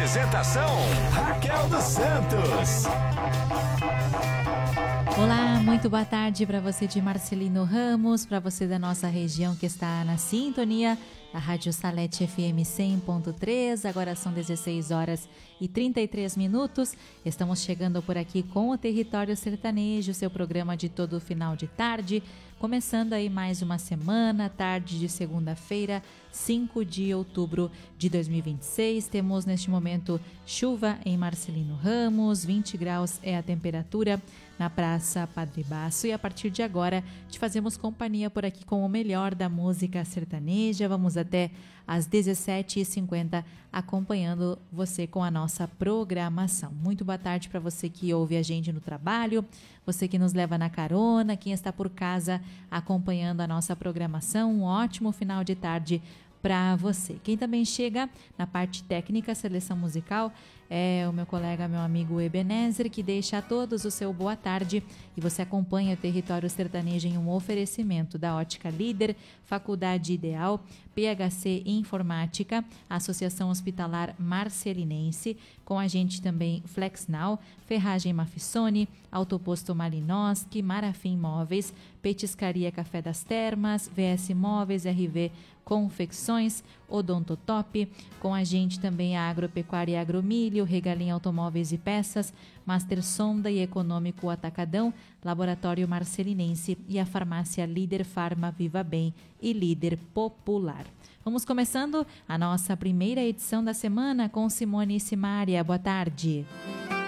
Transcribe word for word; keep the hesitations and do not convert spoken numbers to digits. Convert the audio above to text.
Apresentação: Raquel dos Santos. Olá, muito boa tarde para você de Marcelino Ramos, para você da nossa região que está na sintonia da Rádio Salete F M cem ponto três. Agora são dezesseis horas e trinta e três minutos. Estamos chegando por aqui com o Território Sertanejo, seu programa de todo final de tarde. Começando aí mais uma semana, tarde de segunda-feira, cinco de outubro de dois mil e vinte e seis. Temos neste momento chuva em Marcelino Ramos, vinte graus é a temperatura na Praça Padre Baço. E a partir de agora te fazemos companhia por aqui com o melhor da música sertaneja. Vamos até às dezessete e cinquenta acompanhando você com a nossa programação. Muito boa tarde para você que ouve a gente no trabalho, você que nos leva na carona, quem está por casa acompanhando a nossa programação. Um ótimo final de tarde para você. Quem também chega na parte técnica, seleção musical, é o meu colega, meu amigo Ebenezer, que deixa a todos o seu boa tarde, e você acompanha o Território Sertanejo em um oferecimento da Ótica Líder, Faculdade Ideal, P H C Informática, Associação Hospitalar Marcelinense, com a gente também Flexnal, Ferragem Mafissone, Autoposto Malinoski, Marafim Móveis, Petiscaria Café das Termas, V S Móveis, R V Confecções, Odontotop, com a gente também a Agropecuária e Agromilho, Regalim Automóveis e Peças, Master Sonda e Econômico Atacadão, Laboratório Marcelinense e a Farmácia Líder Farma Viva Bem e Líder Popular. Vamos começando a nossa primeira edição da semana com Simone e Simária. Boa tarde.